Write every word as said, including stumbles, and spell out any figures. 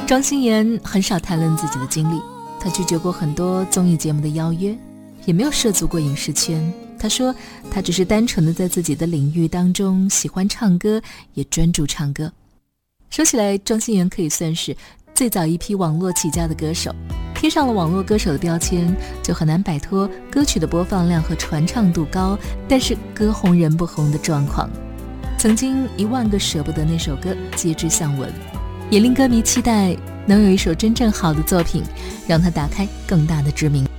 庄心妍很少谈论自己的经历，她拒绝过很多综艺节目的邀约，也没有涉足过影视圈。她说她只是单纯的在自己的领域当中喜欢唱歌，也专注唱歌。说起来，庄心妍可以算是最早一批网络起家的歌手，贴上了网络歌手的标签，就很难摆脱歌曲的播放量和传唱度高，但是歌红人不红的状况。曾经一万个舍不得那首歌皆知向闻，也令歌迷期待能有一首真正好的作品，让他打开更大的知名。